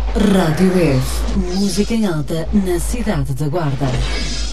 Rádio F. Música em alta na cidade da Guarda.